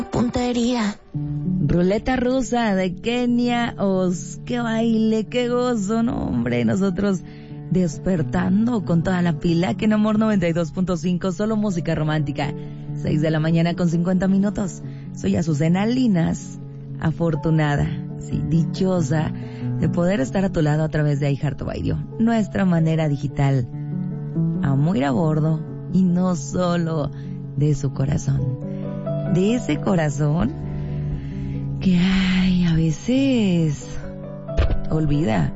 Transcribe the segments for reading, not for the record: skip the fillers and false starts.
puntería. Ruleta rusa de Kenia Oz. Qué baile, qué gozo, no hombre, nosotros despertando con toda la pila, que en Amor 92.5, solo música romántica. 6 de la mañana con 50 minutos. Soy Azucena Linas, afortunada, sí, dichosa de poder estar a tu lado a través de iHeartRadio, nuestra manera digital. Amo ir a bordo, y no solo de su corazón, de ese corazón que a veces olvida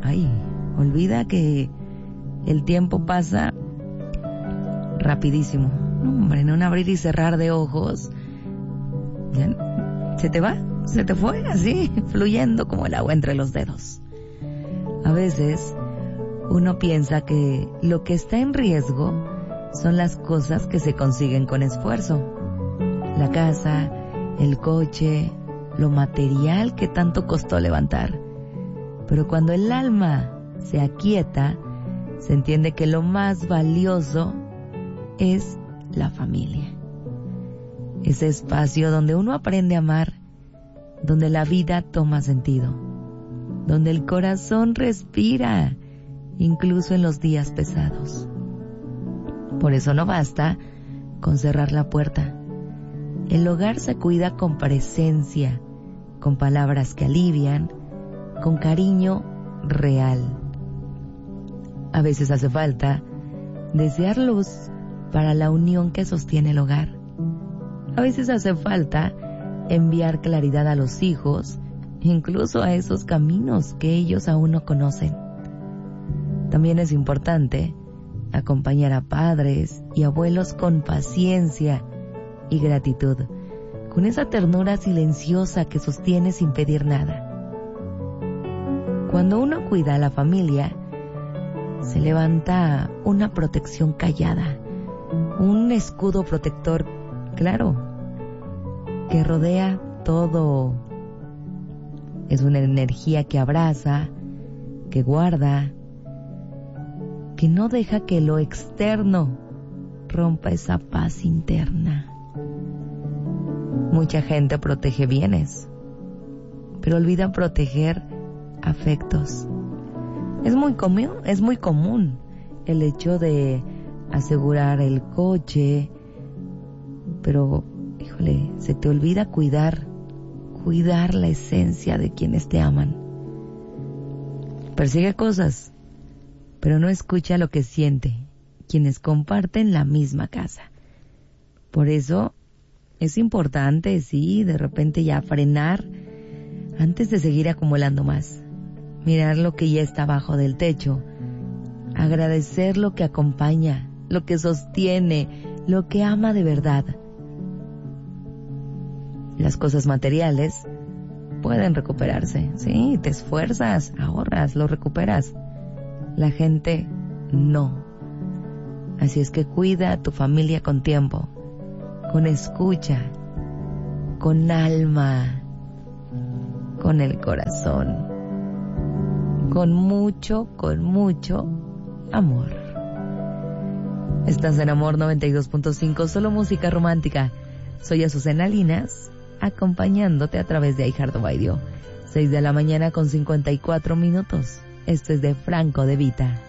que el tiempo pasa rapidísimo. No, hombre, en un abrir y cerrar de ojos, ya se te fue así, fluyendo como el agua entre los dedos. A veces uno piensa que lo que está en riesgo son las cosas que se consiguen con esfuerzo. La casa, el coche, lo material que tanto costó levantar. Pero cuando el alma se aquieta, se entiende que lo más valioso es la familia. Ese espacio donde uno aprende a amar, donde la vida toma sentido, donde el corazón respira, incluso en los días pesados. Por eso no basta con cerrar la puerta. El hogar se cuida con presencia, con palabras que alivian, con cariño real. A veces hace falta desear luz para la unión que sostiene el hogar. A veces hace falta enviar claridad a los hijos, incluso a esos caminos que ellos aún no conocen. También es importante acompañar a padres y abuelos con paciencia y gratitud, con esa ternura silenciosa que sostiene sin pedir nada. Cuando uno cuida a la familia, se levanta una protección callada, un escudo protector, claro, que rodea todo. Es una energía que abraza, que guarda, que no deja que lo externo rompa esa paz interna. Mucha gente protege bienes, pero olvida proteger afectos. Es muy común el hecho de asegurar el coche, pero, híjole, se te olvida cuidar la esencia de quienes te aman. Persigue cosas, pero no escucha lo que siente quienes comparten la misma casa. Por eso es importante, sí, de repente ya frenar antes de seguir acumulando más. Mirar lo que ya está abajo del techo, agradecer lo que acompaña, lo que sostiene, lo que ama de verdad. Las cosas materiales pueden recuperarse, sí, te esfuerzas, ahorras, lo recuperas. La gente no. Así es que cuida a tu familia con tiempo, con escucha, con alma, con el corazón, con mucho amor. Estás en Amor 92.5, solo música romántica. Soy Azucena Linas, acompañándote a través de iHeartRadio. 6 de la mañana con 54 minutos. Esto es de Franco De Vita.